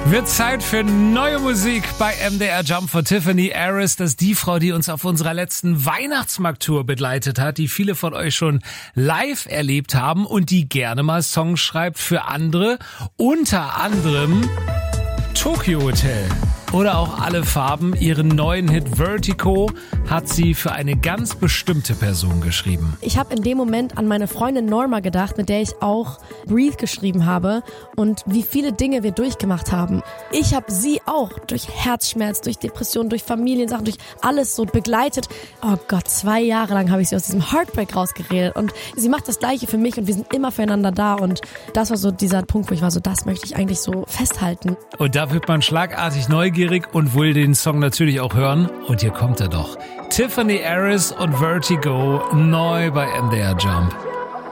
Wird Zeit für neue Musik bei MDR Jump von Tiffany Harris. Das ist die Frau, die uns auf unserer letzten Weihnachtsmarkttour begleitet hat, die viele von euch schon live erlebt haben und die gerne mal Songs schreibt für andere. Unter anderem Tokyo Hotel oder auch Alle Farben. Ihren neuen Hit Vertigo hat sie für eine ganz bestimmte Person geschrieben. Ich habe in dem Moment an meine Freundin Norma gedacht, mit der ich auch Breathe geschrieben habe und wie viele Dinge wir durchgemacht haben. Ich habe sie auch durch Herzschmerz, durch Depressionen, durch Familiensachen, durch alles so begleitet. Oh Gott, 2 Jahre lang habe ich sie aus diesem Heartbreak rausgeredet und sie macht das Gleiche für mich und wir sind immer füreinander da und das war so dieser Punkt, wo ich war so, das möchte ich eigentlich so festhalten. Und da wird man schlagartig neugierig und will den Song natürlich auch hören. Und hier kommt er doch. Tiffany Harris und Vertigo, neu bei MDR Jump.